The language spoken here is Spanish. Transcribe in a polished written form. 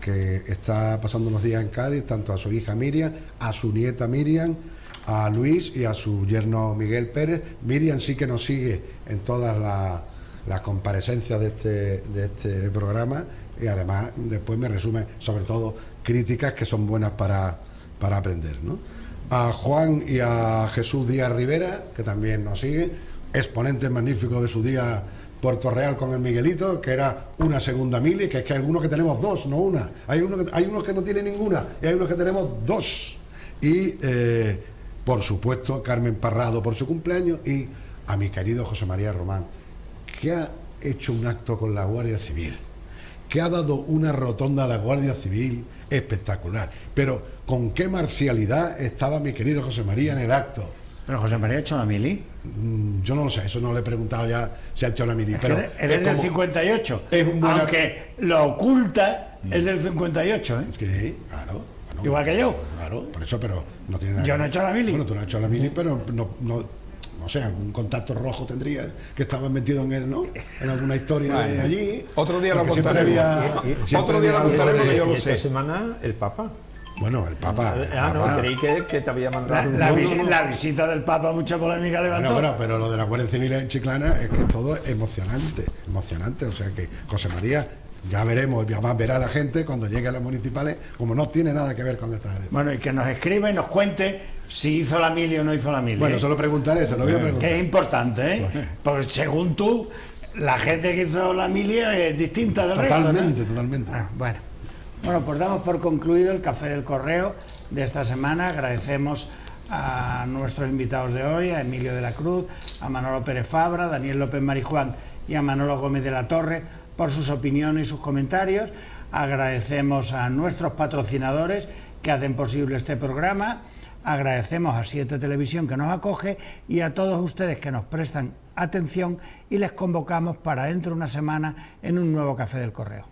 que está pasando unos días en Cádiz, tanto a su hija Miriam, a su nieta Miriam, a Luis y a su yerno Miguel Pérez. Miriam sí que nos sigue en todas las comparecencias de este programa, y además después me resume sobre todo críticas que son buenas para aprender, ¿no? A Juan y a Jesús Díaz Rivera, que también nos sigue, exponentes magníficos de su día Puerto Real con el Miguelito, que era una segunda mili, que es que hay algunos que tenemos dos, no una. Hay unos que no tienen ninguna y hay unos que tenemos dos. Y por supuesto Carmen Parrado por su cumpleaños, y a mi querido José María Román, que ha hecho un acto con la Guardia Civil, que ha dado una rotonda a la Guardia Civil espectacular. Pero con qué marcialidad estaba mi querido José María en el acto. ¿Pero José María ha hecho la mili? Yo no lo sé, eso no le he preguntado ya si ha hecho la mili. Pero es del 58, es un buen aunque lo oculta, es del 58, ¿eh? Sí, claro. Bueno, igual que yo. Claro, por eso, pero no tiene nada. Yo no he hecho la mili. Bueno, tú no has hecho la mili, pero no sé, algún contacto rojo tendría que estaba metido en él, ¿no? En alguna historia de allí. Otro día lo contaremos. Otro día lo contaremos, que yo lo sé. Esta semana el Papa. Bueno, el Papa. No, creí que te había mandado. La visita del Papa mucha polémica levantó. Bueno, pero lo de la Guardia Civil en Chiclana es que todo es emocionante. O sea que José María, ya veremos, y además verá la gente cuando llegue a las municipales, como no tiene nada que ver con esta. Bueno, y que nos escriba y nos cuente si hizo la mili o no hizo la mili. Bueno, solo preguntaré, se lo voy a preguntar. Que es importante, ¿eh? Porque según tú, la gente que hizo la mili es distinta del resto, ¿no? Totalmente. Bueno, pues damos por concluido el Café del Correo de esta semana. Agradecemos a nuestros invitados de hoy, a Emilio de la Cruz, a Manolo Pérez Fabra, Daniel López Marijuán y a Manolo Gómez de la Torre por sus opiniones y sus comentarios. Agradecemos a nuestros patrocinadores que hacen posible este programa. Agradecemos a 7 Televisión que nos acoge y a todos ustedes que nos prestan atención, y les convocamos para dentro de una semana en un nuevo Café del Correo.